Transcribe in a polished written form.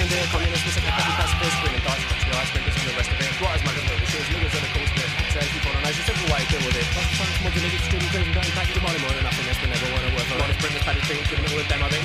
and the communists, we said the petty pacifist, women thoughts, the ice makers and the rest of it. What is my little issues, niggas are the coast bit. Says we colonize, it's every way to deal with it. But some of the niggas, students, going back to money more than nothing, that's been never won a word for. Honest, bring this patty thing, giving it with them, I think.